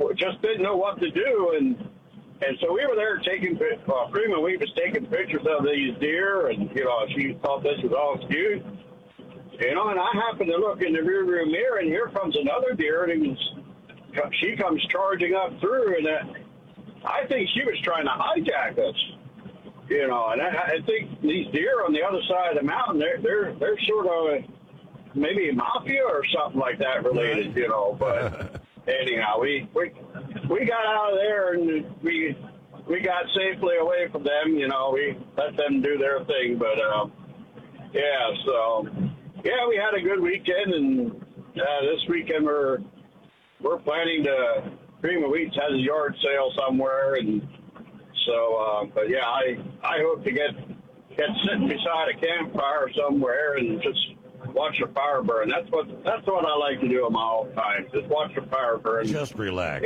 just didn't know what to do, and so we were there taking. Freeman Wheat was taking pictures of these deer, and she thought this was all cute. And I happened to look in the rearview mirror, and here comes another deer, and she comes charging up through, and I think she was trying to hijack us. And I think these deer on the other side of the mountain, they're sort of maybe mafia or something like that related, But anyhow, we got out of there and we got safely away from them. We let them do their thing. But we had a good weekend, and this weekend we're planning to. Freeman Wheats has a yard sale somewhere, and so I hope to get sitting beside a campfire somewhere and just watch the fire burn. That's what I like to do in my off time. Just watch the fire burn. Just relax.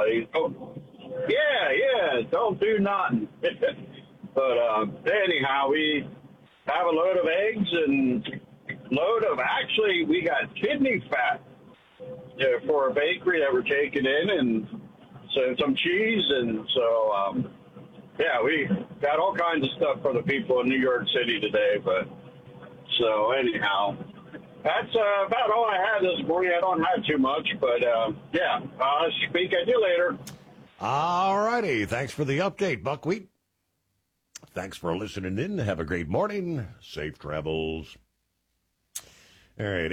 Don't do nothing. But anyhow, we have a load of eggs and we got kidney fat for a bakery that we're taking in, and so some cheese, and so we got all kinds of stuff for the people in New York City today. But so anyhow, that's about all I had this morning. I don't have too much, but I'll speak at you later. All righty. Thanks for the update, Buckwheat. Thanks for listening in. Have a great morning. Safe travels. All right,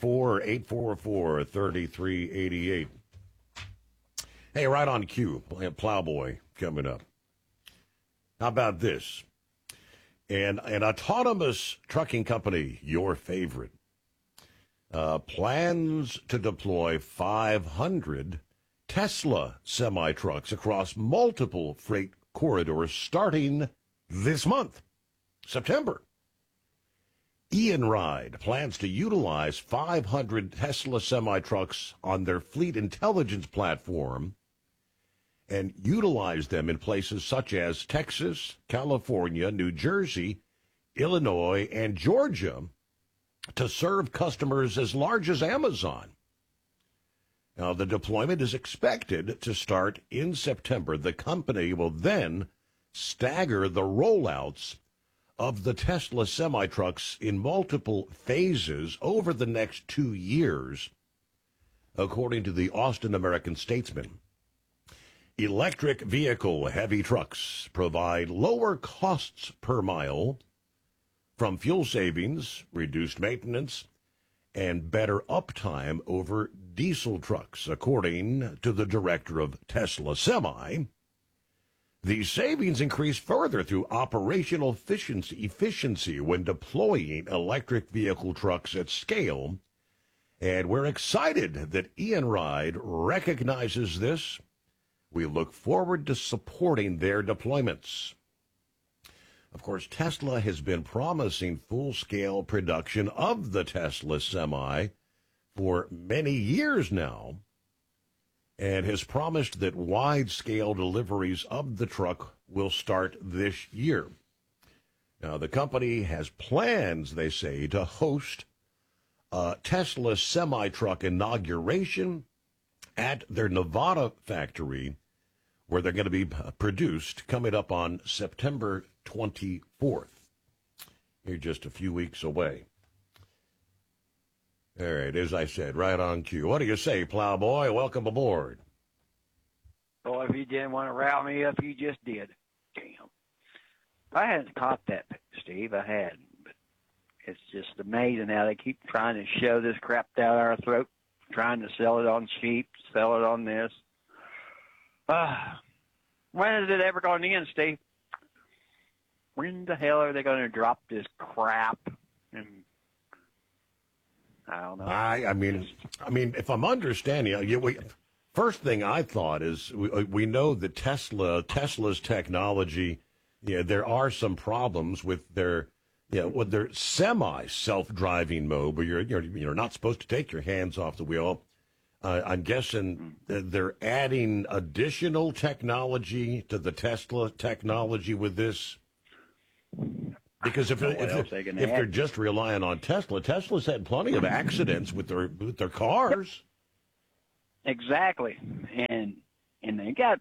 844-3388. Hey, right on cue, Plowboy coming up. How about this? An autonomous trucking company, your favorite, plans to deploy 500 Tesla semi-trucks across multiple freight corridors starting this month, September. Ian Ride plans to utilize 500 Tesla semi-trucks on their fleet intelligence platform and utilize them in places such as Texas, California, New Jersey, Illinois, and Georgia to serve customers as large as Amazon. Now, the deployment is expected to start in September. The company will then stagger the rollouts of the Tesla semi-trucks in multiple phases over the next 2 years, according to the Austin American-Statesman. Electric vehicle heavy trucks provide lower costs per mile from fuel savings, reduced maintenance, and better uptime over diesel trucks, according to the director of Tesla Semi. These savings increase further through operational efficiency when deploying electric vehicle trucks at scale. And we're excited that Ian Ride recognizes this. We look forward to supporting their deployments. Of course, Tesla has been promising full-scale production of the Tesla Semi for many years now, and has promised that wide-scale deliveries of the truck will start this year. Now, the company has plans, they say, to host a Tesla semi-truck inauguration at their Nevada factory, where they're going to be produced, coming up on September 24th. You're just a few weeks away. All right, as I said, right on cue. What do you say, Plowboy? Welcome aboard. Well, if you didn't want to rile me up, you just did. Damn. I hadn't caught that, Steve. I hadn't. But it's just amazing how they keep trying to shove this crap down our throat, trying to sell it on sheep, sell it on this. When is it ever going to end, Steve? When the hell are they going to drop this crap? And I don't know. I mean, if I'm understanding, first thing I thought is we know that Tesla's technology. Yeah, there are some problems with their semi-self-driving mode, where you're not supposed to take your hands off the wheel. I'm guessing that they're adding additional technology to the Tesla technology with this. Because if they're just relying on Tesla's had plenty of accidents with their cars. Exactly, and and they got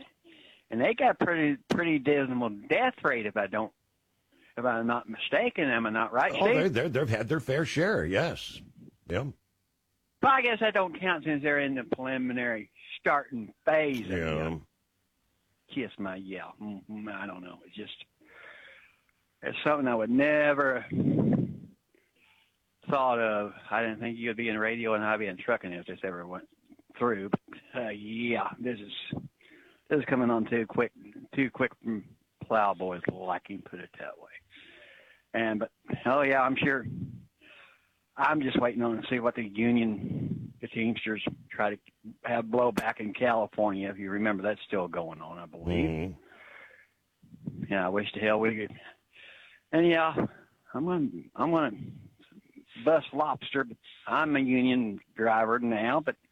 pretty dismal death rate if I'm not mistaken. Am I not right, Steve? They've had their fair share, yes. Yeah. But I guess that don't count since they're in the preliminary starting phase. Yeah. Kiss my I don't know. It's something I would never thought of. I didn't think you would be in radio and I'd be in trucking if this ever went through. But this is coming on too quick from plowboys' liking, put it that way. But I'm sure. I'm just waiting on to see what the Teamsters try to have blowback in California. If you remember, that's still going on, I believe. Mm-hmm. Yeah, I wish to hell we could. And I'm gonna bust lobster. But I'm a union driver now, but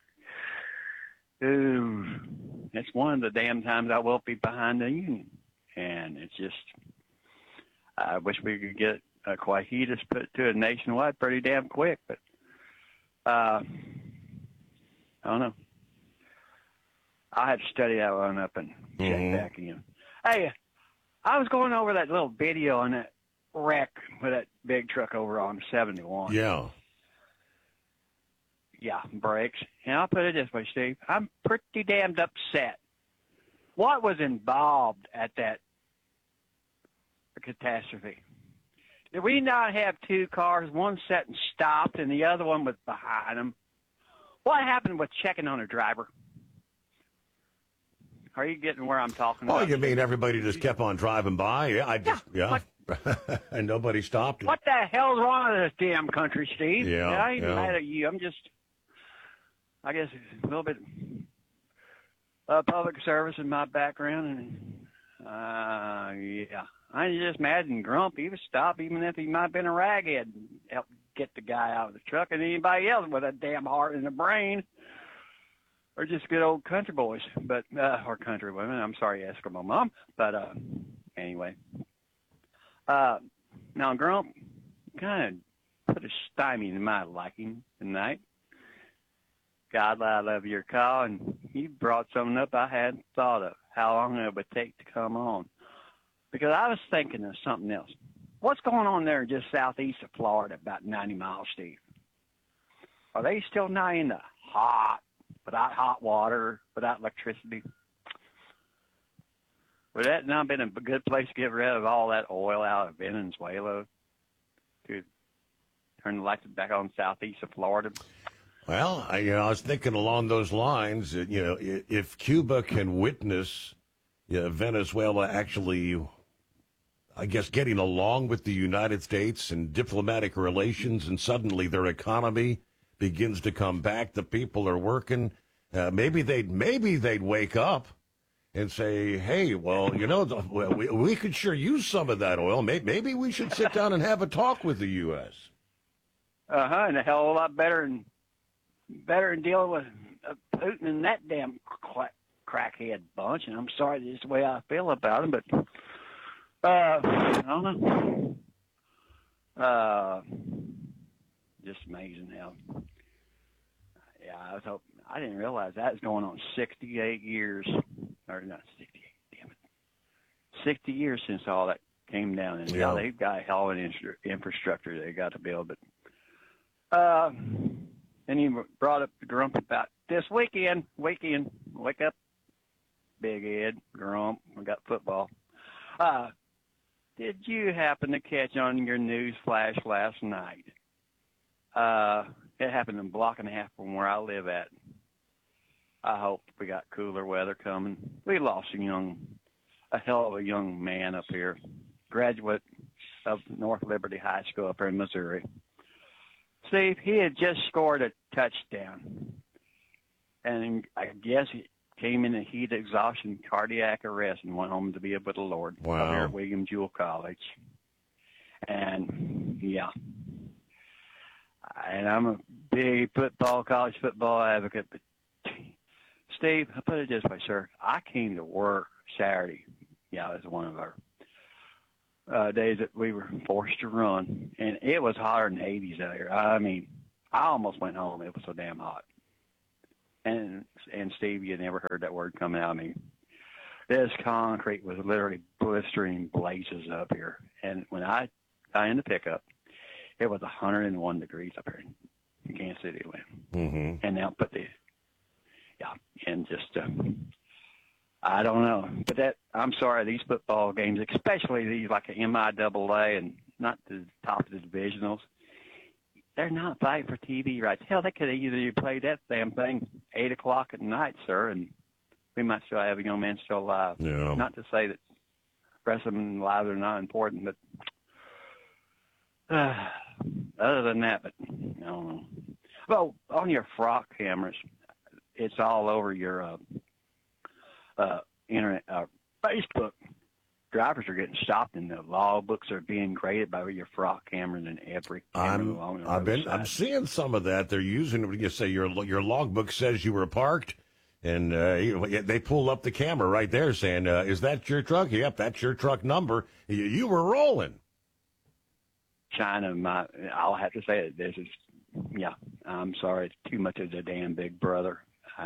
it's one of the damn times I will be behind the union, and it's just I wish we could get Quietus put to it nationwide pretty damn quick, but I don't know. I'll have to study that one up and check back in. Hey, I was going over that little video on that wreck with that big truck over on 71. Yeah. Yeah, brakes. And I'll put it this way, Steve. I'm pretty damned upset. What was involved at that catastrophe? Did we not have two cars, one set and stopped and the other one was behind them? What happened with checking on a driver? Are you getting where I'm talking about? Oh, you mean everybody just kept on driving by? Yeah. And nobody stopped. What the hell's wrong with this damn country, Steve? Yeah. I ain't mad at you. I'm just, I guess, a little bit public service in my background. And, I'm just mad and grumpy. He would stop even if he might have been a raghead and help get the guy out of the truck, and anybody else with a damn heart and a brain. Or just good old country boys, or country women. I'm sorry, Eskimo Mom. But anyway. Now, Grump kind of put a stymie in my liking tonight. God, I love your call, and you brought something up I hadn't thought of, how long it would take to come on. Because I was thinking of something else. What's going on there just southeast of Florida, about 90 miles, Steve? Are they still not in the without hot water, without electricity? Would that not been a good place to get rid of all that oil out of Venezuela to turn the lights back on southeast of Florida? Well, I was thinking along those lines. If Cuba can witness Venezuela actually, I guess, getting along with the United States and diplomatic relations, and suddenly their economy begins to come back, the people are working. Maybe they'd wake up and say, "Hey, well, we could sure use some of that oil. Maybe we should sit down and have a talk with the U.S." And a hell of a lot better than dealing with Putin and that damn crackhead bunch. And I'm sorry, that's the way I feel about him, but I don't know. Just amazing how. Yeah, I didn't realize that was going on 68 years, or not 68. Damn it, 60 years since all that came down, and now they've got a hell of an infrastructure they got to build. But and you brought up the Grump about this weekend. Wake up, Big Ed, Grump. We got football. Did you happen to catch on your news flash last night? It happened a block and a half from where I live at. I hope we got cooler weather coming. We lost a hell of a young man up here, graduate of North Liberty High School up here in Missouri. Steve, he had just scored a touchdown, and I guess he came in a heat of exhaustion, cardiac arrest, and went home to be with the Lord. Wow. Up here at William Jewell College. And, yeah. And I'm a big college football advocate. But, Steve, I put it this way, sir. I came to work Saturday. Yeah, it was one of our days that we were forced to run. And it was hotter than the 80s out here. I mean, I almost went home. It was so damn hot. and Steve, you never heard that word coming out of me. This concrete was literally blistering blazes up here. And when I got in the pickup, it was 101 degrees up here in Kansas City. Mm-hmm. And now and just, I don't know. But I'm sorry, these football games, especially these like a MIAA and not the top of the divisionals, they're not fighting for TV rights. Hell, they could have easily played that damn thing 8 o'clock at night, sir, and we might still have a young man still alive. Yeah. Not to say that wrestling lives are not important, but other than that, but I don't know. Well, on your Frock cameras, it's all over your internet, Facebook. Drivers are getting stopped, and the logbooks are being graded by your Frock cameras and every camera along the roadside. I'm seeing some of that. They're using, you say your logbook says you were parked, and they pull up the camera right there saying, is that your truck? Yep, that's your truck number. You were rolling. China, I'll have to say it. This is, I'm sorry, it's too much of the damn Big Brother,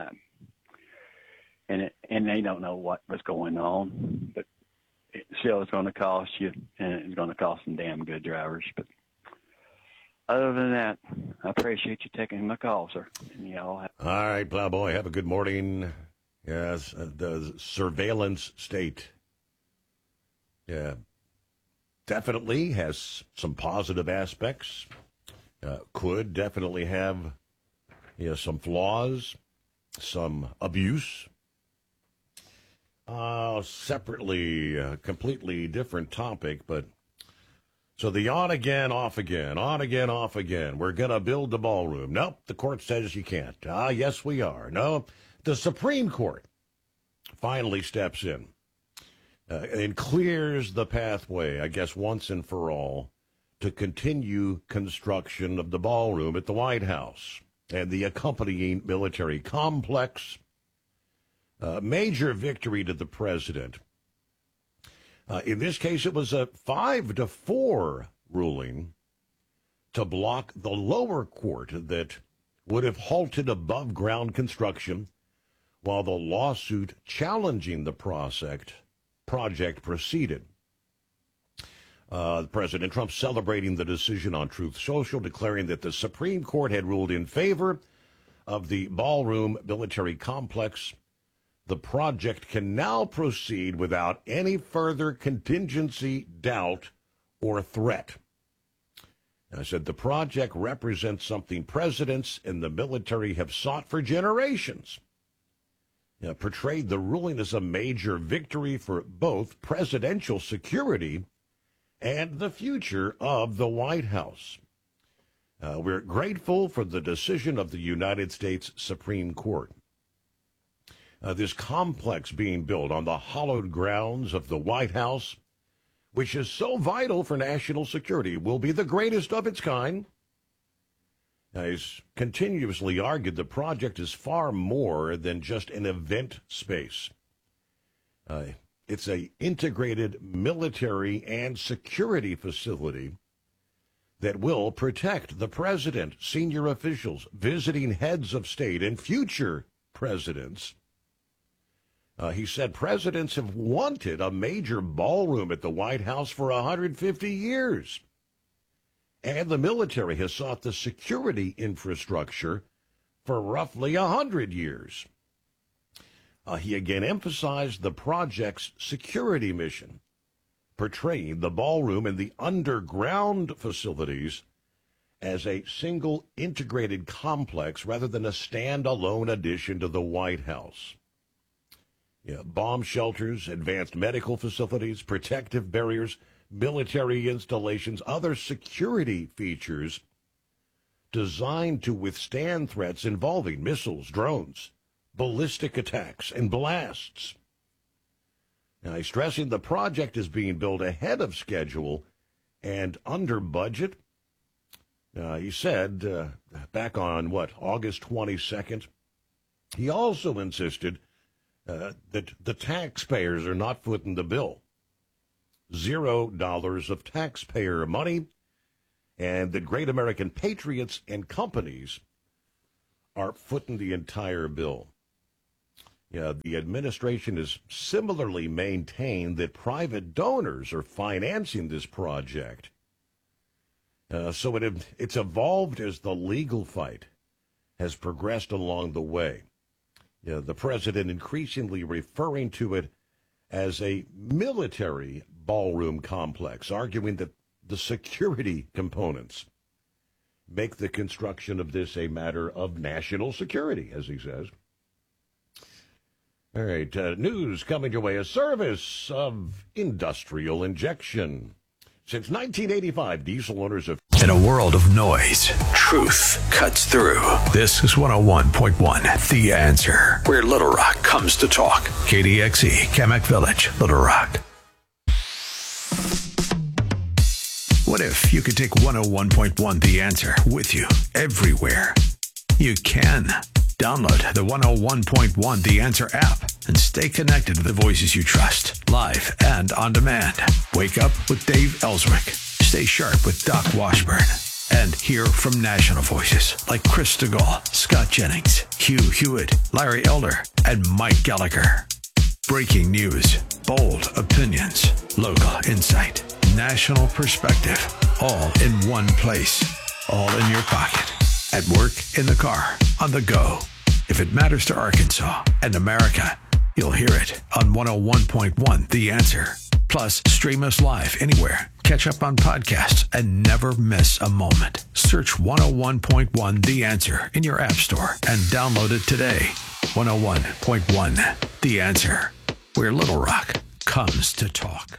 and they don't know what was going on, but it still is going to cost you, and it's going to cost some damn good drivers. But other than that, I appreciate you taking my call, sir. And all right, Plowboy, have a good morning. Yes, the surveillance state. Yeah. Definitely has some positive aspects. Could definitely have some flaws, some abuse. Separately, completely different topic, but so the on again, off again, on again, off again. We're going to build the ballroom. Nope, the court says you can't. Yes, we are. No, the Supreme Court finally steps in. And clears the pathway, I guess, once and for all, to continue construction of the ballroom at the White House and the accompanying military complex. Major victory to the president. In this case, it was a 5-4 ruling to block the lower court that would have halted above-ground construction while the lawsuit challenging the project proceeded. President Trump celebrating the decision on Truth Social, declaring that the Supreme Court had ruled in favor of the ballroom military complex. The project can now proceed without any further contingency, doubt, or threat. And I said the project represents something presidents and the military have sought for generations. Portrayed the ruling as a major victory for both presidential security and the future of the White House. We're grateful for the decision of the United States Supreme Court. This complex being built on the hallowed grounds of the White House, which is so vital for national security, will be the greatest of its kind. He's continuously argued the project is far more than just an event space. It's an integrated military and security facility that will protect the president, senior officials, visiting heads of state, and future presidents. He said presidents have wanted a major ballroom at the White House for 150 years. And the military has sought the security infrastructure for roughly 100 years. He again emphasized the project's security mission, portraying the ballroom and the underground facilities as a single integrated complex rather than a standalone addition to the White House. Bomb shelters, advanced medical facilities, protective barriers, military installations, other security features designed to withstand threats involving missiles, drones, ballistic attacks, and blasts. Now, he's stressing the project is being built ahead of schedule and under budget. He said back on, August 22nd, he also insisted that the taxpayers are not footing the bill. $0 of taxpayer money, and that great American patriots and companies are footing the entire bill. Yeah, the administration has similarly maintained that private donors are financing this project. So it's evolved as the legal fight has progressed along the way. The president increasingly referring to it as a military ballroom complex, arguing that the security components make the construction of this a matter of national security, as he says. All right, news coming your way, a service of industrial injection. Since 1985, diesel owners have... In a world of noise, truth cuts through. This is 101.1, The Answer, where Little Rock comes to talk. KDXE, Kamak Village, Little Rock. What if you could take 101.1 The Answer with you everywhere? You can. Download the 101.1 The Answer app and stay connected to the voices you trust, live and on demand. Wake up with Dave Ellswick. Stay sharp with Doc Washburn. And hear from national voices like Chris DeGaulle, Scott Jennings, Hugh Hewitt, Larry Elder, and Mike Gallagher. Breaking news, bold opinions, local insight, national perspective, all in one place, all in your pocket. At work, in the car, on the go. If it matters to Arkansas and America, you'll hear it on 101.1 The Answer. Plus, stream us live anywhere. Catch up on podcasts and never miss a moment. Search 101.1 The Answer in your app store and download it today. 101.1 The Answer, where Little Rock comes to talk.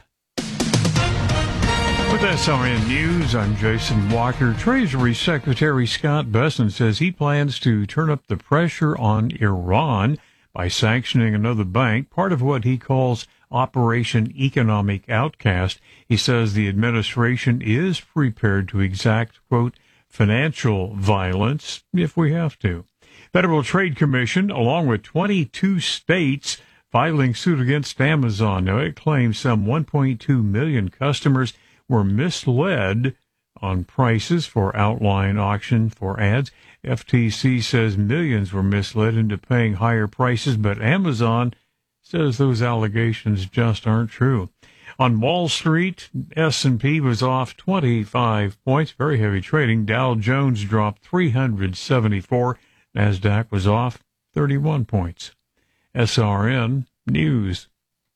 With SRN News, I'm Jason Walker. Treasury Secretary Scott Bessent says he plans to turn up the pressure on Iran by sanctioning another bank, part of what he calls Operation Economic Outcast. He says the administration is prepared to exact, quote, financial violence if we have to. Federal Trade Commission, along with 22 states, filing suit against Amazon. Now, it claims some 1.2 million customers were misled on prices for outline auction for ads. FTC says millions were misled into paying higher prices, but Amazon says those allegations just aren't true. On Wall Street, S&P was off 25 points, very heavy trading. Dow Jones dropped 374. NASDAQ was off 31 points. SRN News.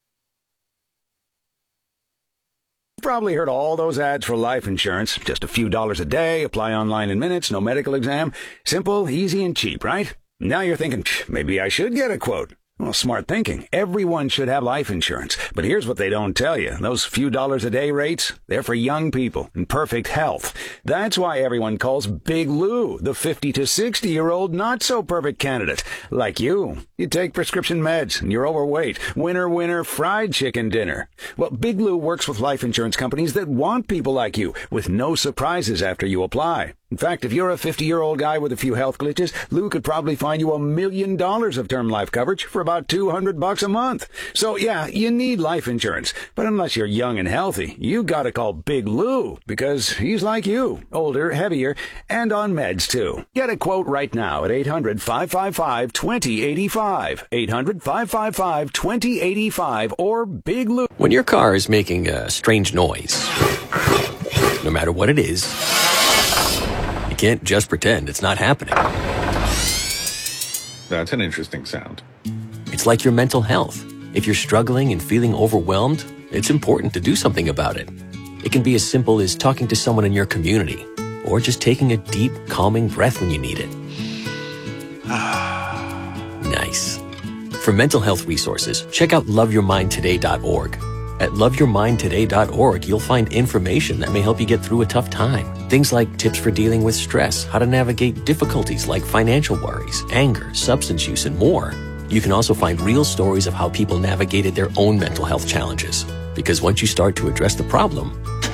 Probably heard all those ads for life insurance. Just a few dollars a day, apply online in minutes, no medical exam. Simple, easy, and cheap, right? Now you're thinking, maybe I should get a quote. Well, smart thinking. Everyone should have life insurance. But here's what they don't tell you. Those few dollars a day rates, they're for young people in perfect health. That's why everyone calls Big Lou the 50 to 60-year-old not-so-perfect candidate. Like you. You take prescription meds and you're overweight. Winner, fried chicken dinner. Well, Big Lou works with life insurance companies that want people like you, with no surprises after you apply. In fact, if you're a 50-year-old guy with a few health glitches, Lou could probably find you $1 million of term life coverage for about $200 a month. So yeah, you need life insurance. But unless you're young and healthy, you gotta call Big Lou, because he's like you, older, heavier, and on meds too. Get a quote right now at 800-555-2085. 800-555-2085 or Big Lou. When your car is making a strange noise, no matter what it is, you can't just pretend it's not happening. That's an interesting sound. It's like your mental health. If you're struggling and feeling overwhelmed, it's important to do something about it. It can be as simple as talking to someone in your community, or just taking a deep, calming breath when you need it. Nice. For mental health resources, check out loveyourmindtoday.org. At loveyourmindtoday.org, you'll find information that may help you get through a tough time. Things like tips for dealing with stress, how to navigate difficulties like financial worries, anger, substance use, and more. You can also find real stories of how people navigated their own mental health challenges. Because once you start to address the problem,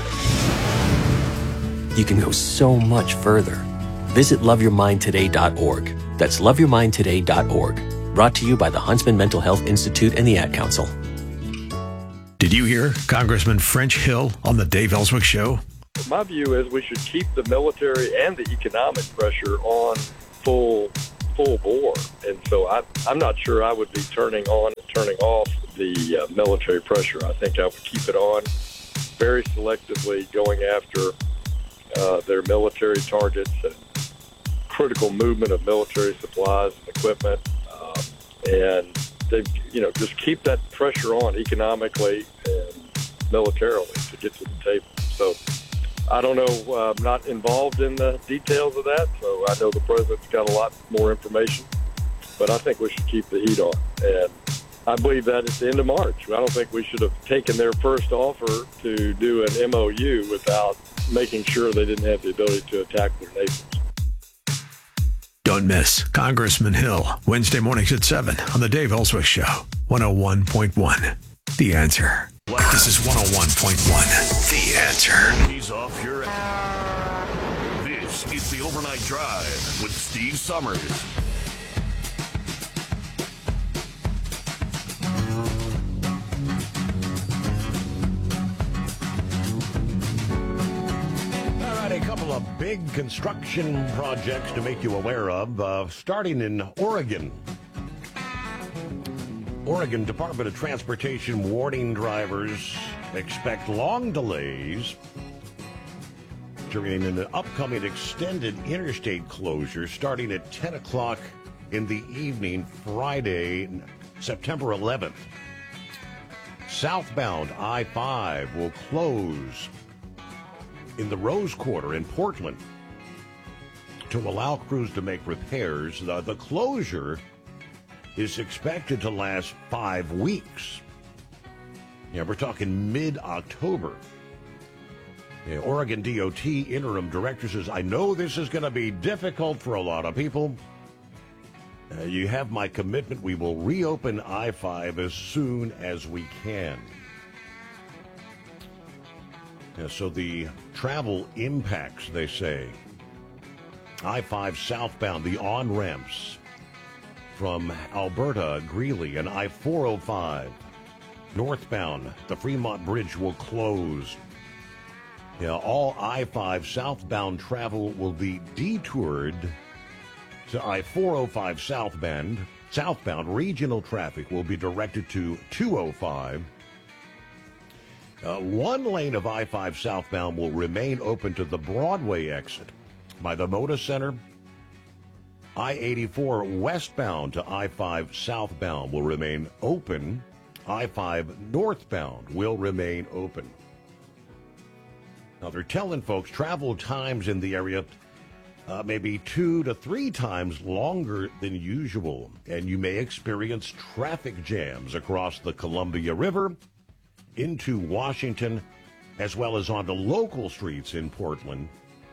you can go so much further. Visit loveyourmindtoday.org. That's loveyourmindtoday.org. Brought to you by the Huntsman Mental Health Institute and the Ad Council. Did you hear Congressman French Hill on the Dave Ellswick Show? My view is we should keep the military and the economic pressure on full full bore. And so I'm not sure I would be turning on and turning off the military pressure. I think I would keep it on very selectively, going after their military targets and critical movement of military supplies and equipment. And they, just keep that pressure on economically and militarily to get to the table. So I don't know. I'm not involved in the details of that, so I know the president's got a lot more information. But I think we should keep the heat on. And I believe that at the end of March. I don't think we should have taken their first offer to do an MOU without making sure they didn't have the ability to attack their neighbors. Don't miss Congressman Hill, Wednesday mornings at 7 on The Dave Ellsworth Show, 101.1. The Answer. This is 101.1. The Answer. He's off your ass. This is the Overnight Drive with Steve Summers. All right, a couple of big construction projects to make you aware of, starting in Oregon. Oregon Department of Transportation warning drivers expect long delays during an upcoming extended interstate closure starting at 10 o'clock in the evening, Friday, September 11th. Southbound I-5 will close in the Rose Quarter in Portland to allow crews to make repairs. The closure is expected to last 5 weeks. Yeah, we're talking mid-October. Yeah, Oregon DOT interim director says, I know this is going to be difficult for a lot of people. You have my commitment. We will reopen I-5 as soon as we can. Yeah, so the travel impacts, they say. I-5 southbound, the on-ramps from Alberta, Greeley, and I-405. Northbound, the Fremont Bridge will close. Yeah, all I-5 southbound travel will be detoured to I-405 southbound. Regional traffic will be directed to 205. One lane of I-5 southbound will remain open to the Broadway exit by the Moda Center. I-84 westbound to I-5 southbound will remain open. I-5 northbound will remain open. Now, they're telling folks travel times in the area may be 2 to 3 times longer than usual, and you may experience traffic jams across the Columbia River into Washington, as well as onto local streets in Portland.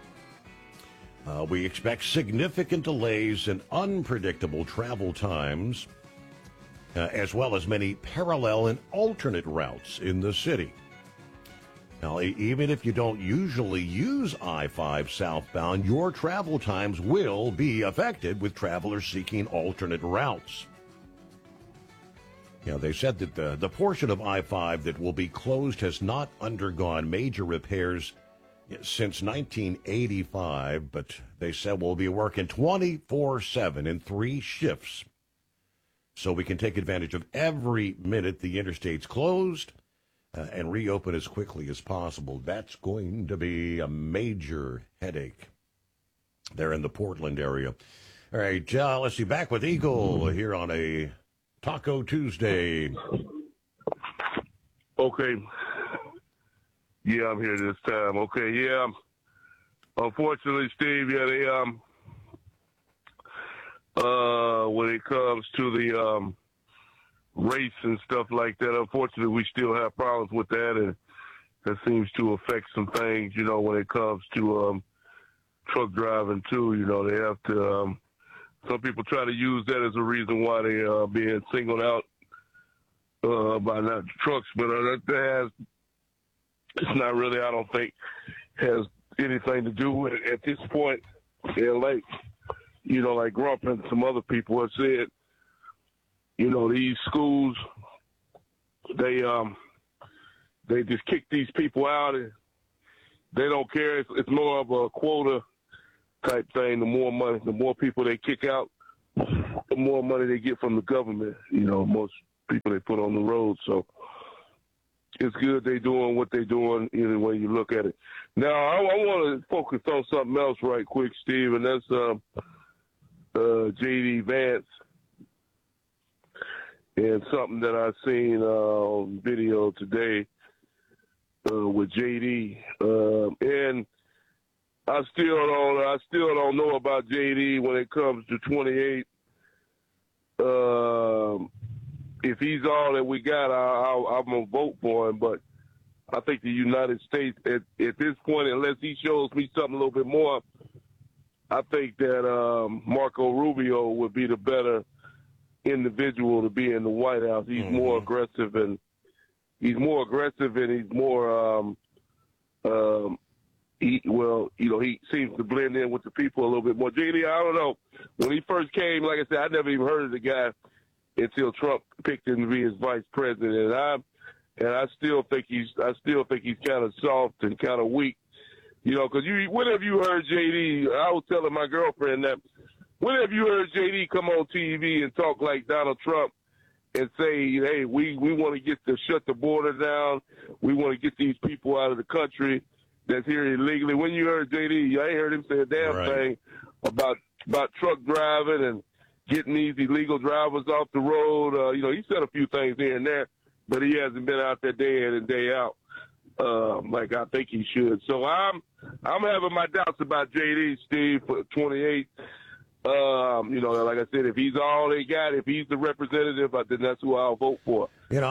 We expect significant delays and unpredictable travel times, as well as many parallel and alternate routes in the city. Now, even if you don't usually use I-5 southbound, your travel times will be affected with travelers seeking alternate routes. They said that the portion of I-5 that will be closed has not undergone major repairs since 1985, but they said we'll be working 24/7 in 3 shifts, so we can take advantage of every minute the interstate's closed and reopen as quickly as possible. That's going to be a major headache there in the Portland area. All right, let's see, back with Eagle here on a Taco Tuesday. Okay. Yeah, I'm here this time. Okay, yeah. Unfortunately, Steve, they when it comes to the race and stuff like that, unfortunately, we still have problems with that, and that seems to affect some things, when it comes to truck driving too. They have to. Some people try to use that as a reason why they are being singled out by not trucks, but it's not really, I don't think, has anything to do with it at this point. They're like, like Grump and some other people have said, these schools, they just kick these people out and they don't care. It's more of a quota type thing. The more money, the more people they kick out, the more money they get from the government. Most people they put on the road. So it's good they doing what they doing either way you look at it. Now, I want to focus on something else right quick, Steve, and that's J.D. Vance and something that I seen on video today with J.D. And I still don't know about J.D. when it comes to 28. If he's all that we got, I'm going to vote for him. But I think the United States, at this point, unless he shows me something a little bit more, I think that Marco Rubio would be the better individual to be in the White House. He's more aggressive and he's more he seems to blend in with the people a little bit more. JD, I don't know. When he first came, like I said, I never even heard of the guy until Trump picked him to be his vice president. And I still think he's kind of soft and kind of weak. Because when have you heard JD? I was telling my girlfriend that when have you heard JD come on TV and talk like Donald Trump and say, hey, we want to shut the border down. We want to get these people out of the country that's here illegally. When you heard JD, I ain't heard him say a damn thing about truck driving and getting these illegal drivers off the road. He said a few things here and there, but he hasn't been out there day in and day out like I think he should. So I'm having my doubts about JD, Steve, for 28. Like I said, if he's all they got, if he's the representative, then that's who I'll vote for.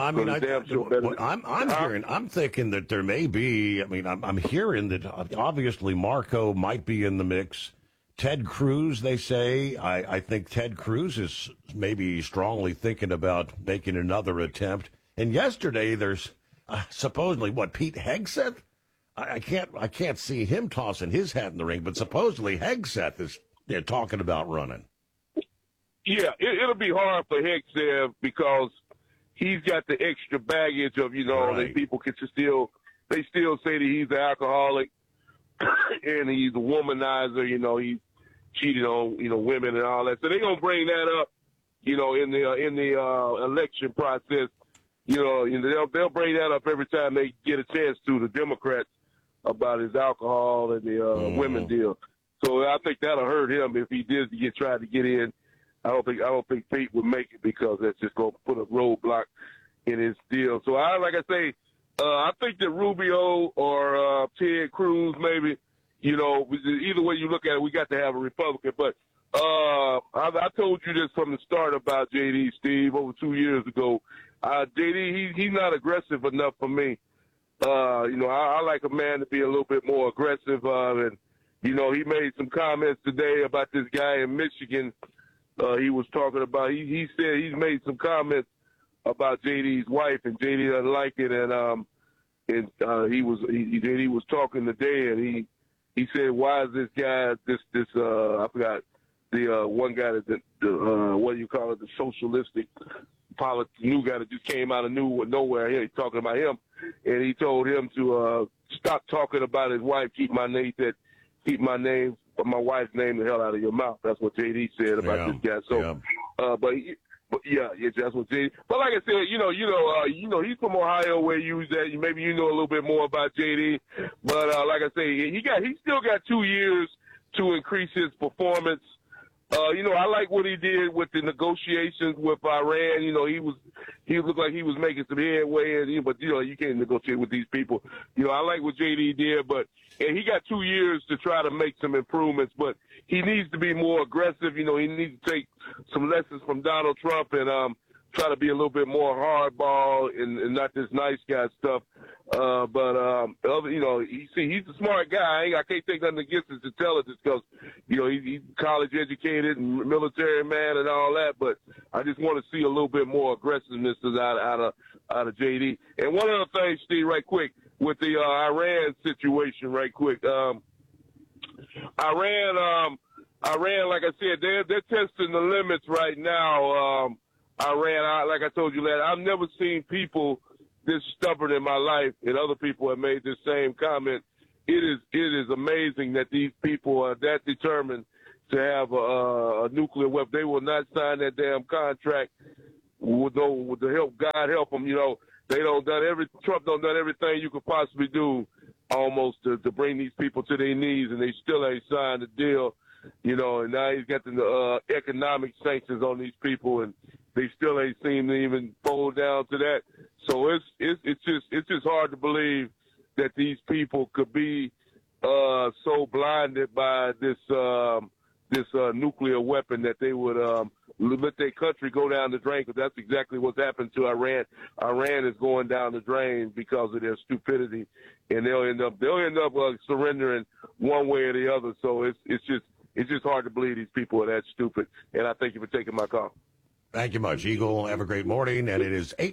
I'm thinking that there may be. I'm hearing that obviously Marco might be in the mix. Ted Cruz, they say. I think Ted Cruz is maybe strongly thinking about making another attempt. And yesterday, there's supposedly Pete Hegseth. I can't see him tossing his hat in the ring, but supposedly Hegseth is talking about running. Yeah, it'll be hard for Hegseth because he's got the extra baggage of that people can still say that he's an alcoholic and he's a womanizer. He's cheated on women and all that. So they're gonna bring that up, in the election process. They'll bring that up every time they get a chance to, the Democrats, about his alcohol and the women deal. So I think that'll hurt him if he did try to get in. I don't think Pete would make it because that's just going to put a roadblock in his deal. So I think that Rubio or Ted Cruz maybe, either way you look at it, we got to have a Republican. But I told you this from the start about JD, Steve, over 2 years ago. JD, he's not aggressive enough for me. I like a man to be a little bit more aggressive. And he made some comments today about this guy in Michigan. He was talking about. He said he's made some comments about JD's wife, and JD doesn't like it. And JD was talking today, and he said, "Why is this guy I forgot the one guy that what do you call it, the socialistic new guy that just came out of nowhere. He's talking about him, and he told him to stop talking about his wife. Keep my wife's name the hell out of your mouth. That's what JD said about this guy. So, that's what JD. But like I said, he's from Ohio where you was at. Maybe you know a little bit more about JD. But like I say, he still got 2 years to increase his performance. I like what he did with the negotiations with Iran. He looked like he was making some headway, but you can't negotiate with these people. I like what JD did, and he got 2 years to try to make some improvements, but he needs to be more aggressive. He needs to take some lessons from Donald Trump and try to be a little bit more hardball and not this nice guy stuff. He's a smart guy. I can't take nothing against his intelligence because, he's college educated and military man and all that. But I just want to see a little bit more aggressiveness out of JD. And one other thing, Steve, right quick, with the Iran situation, right quick. Iran, like I said, they're testing the limits right now. Iran, like I told you, lad, I've never seen people this stubborn in my life, and other people have made this same comment. It is amazing that these people are that determined to have a nuclear weapon. They will not sign that damn contract with the help. God help them. Trump done everything you could possibly do almost to bring these people to their knees, and they still ain't signed the deal. And now he's got the economic sanctions on these people, and they still ain't seem to even fold down to that. So it's just hard to believe that these people could be so blinded by this nuclear weapon that they would let their country go down the drain, because that's exactly what's happened to Iran. Iran is going down the drain because of their stupidity, and they'll end up surrendering one way or the other. So it's just hard to believe these people are that stupid. And I thank you for taking my call. Thank you much, Eagle. Have a great morning. And it is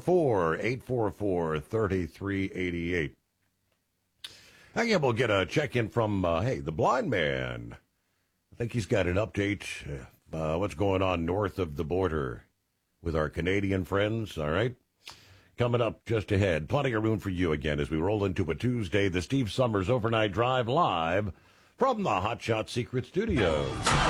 844-844-3388. Again, we'll get a check-in from, the blind man. I think he's got an update, what's going on north of the border with our Canadian friends, all right? Coming up just ahead, plenty of room for you again as we roll into a Tuesday, the Steve Summers Overnight Drive live from the Hot Shot Secret Studios.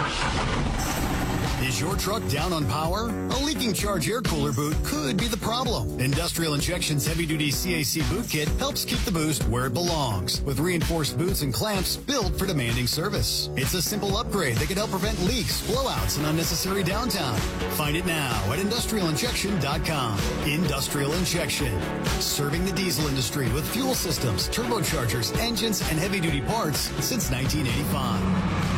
Is your truck down on power? A leaking charge air cooler boot could be the problem. Industrial Injection's heavy-duty CAC boot kit helps keep the boost where it belongs, with reinforced boots and clamps built for demanding service. It's a simple upgrade that can help prevent leaks, blowouts, and unnecessary downtime. Find it now at industrialinjection.com. Industrial Injection, serving the diesel industry with fuel systems, turbochargers, engines, and heavy-duty parts since 1985.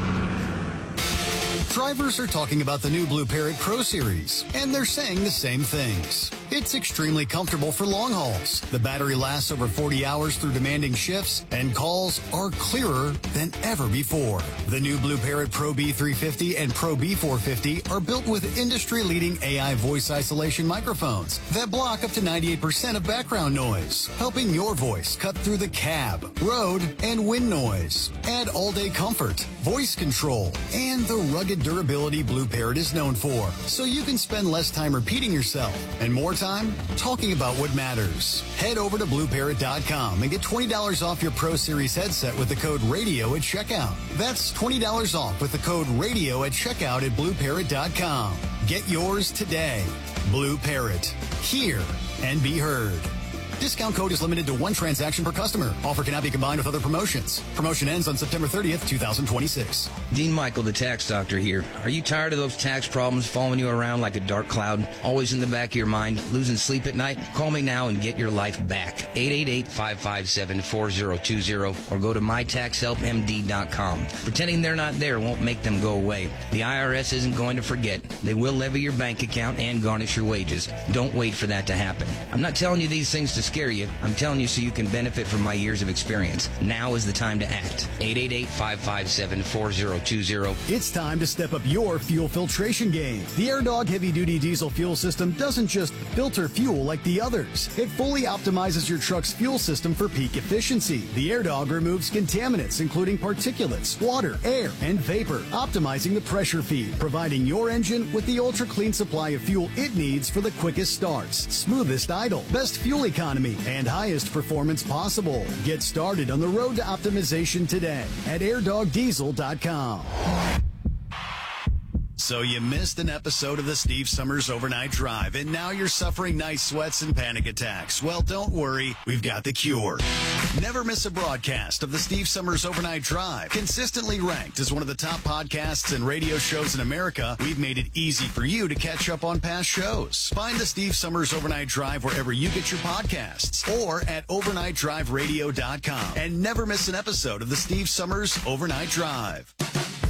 Drivers are talking about the new Blue Parrot Pro Series, and they're saying the same things. It's extremely comfortable for long hauls. The battery lasts over 40 hours through demanding shifts, and calls are clearer than ever before. The new Blue Parrot Pro B350 and Pro B450 are built with industry-leading AI voice isolation microphones that block up to 98% of background noise, helping your voice cut through the cab, road, and wind noise. Add all-day comfort, voice control, and the rugged durability Blue Parrot is known for, so you can spend less time repeating yourself and more time talking about what matters. Head over to BlueParrot.com and get $20 off your Pro Series headset with the code RADIO at checkout. That's $20 off with the code RADIO at checkout at BlueParrot.com. Get yours today. Blue Parrot. Hear and be heard. Discount code is limited to one transaction per customer. Offer cannot be combined with other promotions. Promotion ends on September 30th, 2026. Dean Michael, the tax doctor here. Are you tired of those tax problems following you around like a dark cloud? Always in the back of your mind, losing sleep at night? Call me now and get your life back. 888-557-4020 or go to mytaxhelpmd.com. Pretending they're not there won't make them go away. The IRS isn't going to forget. They will levy your bank account and garnish your wages. Don't wait for that to happen. I'm not telling you these things to scare you. I'm telling you so you can benefit from my years of experience. Now is the time to act. 888-557-4020. It's time to step up your fuel filtration game. The AirDog heavy-duty diesel fuel system doesn't just filter fuel like the others. It fully optimizes your truck's fuel system for peak efficiency. The AirDog removes contaminants, including particulates, water, air, and vapor, optimizing the pressure feed, providing your engine with the ultra-clean supply of fuel it needs for the quickest starts, smoothest idle, best fuel economy, and highest performance possible. Get started on the road to optimization today at airdogdiesel.com. So you missed an episode of the Steve Summers Overnight Drive, and now you're suffering night sweats and panic attacks. Well, don't worry. We've got the cure. Never miss a broadcast of the Steve Summers Overnight Drive. Consistently ranked as one of the top podcasts and radio shows in America, we've made it easy for you to catch up on past shows. Find the Steve Summers Overnight Drive wherever you get your podcasts or at overnightdriveradio.com. And never miss an episode of the Steve Summers Overnight Drive.